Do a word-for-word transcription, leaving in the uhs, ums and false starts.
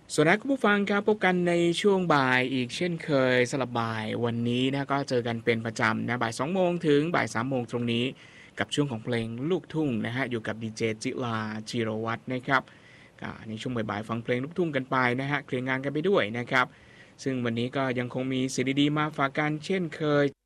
สวัสดีครับคุณผู้ฟังครับพบกันในช่วงบ่ายอีกเช่นเคยสลับบ่ายวันนี้นะก็เจอกันเป็นประจำนะบ่ายสองโมงถึงบ่ายสามโมงตรงนี้กับช่วงของเพลงลูกทุ่งนะฮะอยู่กับดีเจจิลาจิรวัตรนะครับก็ในช่วงบ่ายๆฟังเพลงลูกทุ่งกันไปนะฮะเคลียร์งานกันไปด้วยนะครับซึ่งวันนี้ก็ยังคงมีสิ่งดีๆมาฝากกันเช่นเคย